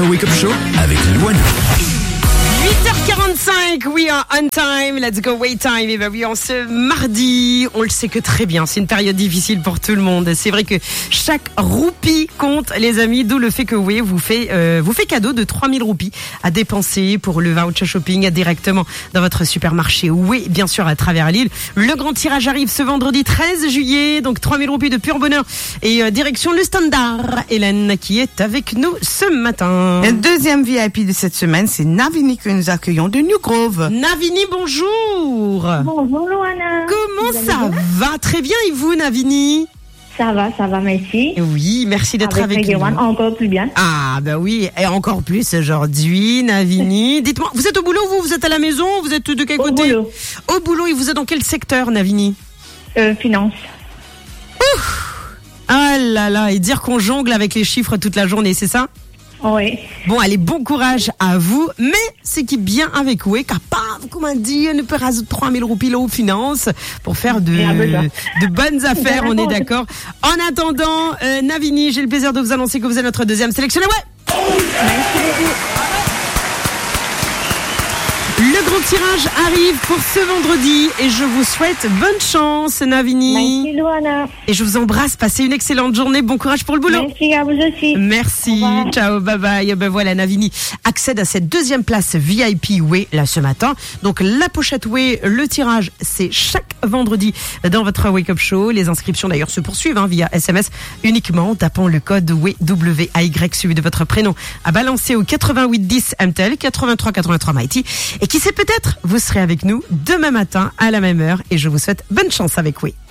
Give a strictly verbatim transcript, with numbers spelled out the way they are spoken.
votre Wake Up Show avec Luana. huit heures quarante-cinq, we are on time, let's go wait time. Et ben oui, en ce mardi, on le sait que très bien, c'est une période difficile pour tout le monde. C'est vrai que chaque roupie compte, les amis, d'où le fait que oui, vous fait, euh, vous fait cadeau de trois mille roupies à dépenser pour le voucher shopping directement dans votre supermarché. Oui, bien sûr, à travers l'île. Le grand tirage arrive ce vendredi treize juillet, donc trois mille roupies de pur bonheur et euh, direction le Standard. Hélène qui est avec nous ce matin. Le deuxième V I P de cette semaine, c'est Navini que nous accueillons de New Grove. Navini, bonjour. Bonjour Luana. Comment Vous ça allez bien? va? Très bien, et vous, Navini? Ça va, ça va, merci. Oui, merci d'être avec, avec nous. Regan, encore plus bien. Ah, bah oui, et encore plus aujourd'hui, Navini. Dites-moi, vous êtes au boulot, vous? Vous êtes à la maison? Vous êtes de quel Au côté? boulot. Au boulot, et vous êtes dans quel secteur, Navini? Euh, finance. Ah là là, et dire qu'on jongle avec les chiffres toute la journée, c'est ça? Oui. Bon, allez, bon courage à vous, mais c'est qui bien avec vous, capable, comment dire, ne peut rajouter trois mille roupies là aux finances pour faire de, Bien besoin. de bonnes affaires, on est D'accord. d'accord. En attendant, euh, Navini, j'ai le plaisir de vous annoncer que vous êtes notre deuxième sélectionnée. Ouais! Le grand tirage arrive pour ce vendredi et je vous souhaite bonne chance, Navini. Merci Luana. Et je vous embrasse, passez une excellente journée, bon courage pour le boulot. Merci à vous aussi. Merci, Au revoir. ciao, bye bye. Ben voilà, Navini accède à cette deuxième place V I P Way là ce matin. Donc la pochette Way, le tirage, c'est chaque vendredi dans votre Wake Up Show. Les inscriptions d'ailleurs se poursuivent hein, via S M S uniquement, tapant le code W W A Y suivi de votre prénom à balancer au quatre-vingt-huit dix M T L, quatre-vingt-trois quatre-vingt-trois Mighty. Et qui sait, peut-être vous serez avec nous demain matin à la même heure et je vous souhaite bonne chance avec Way.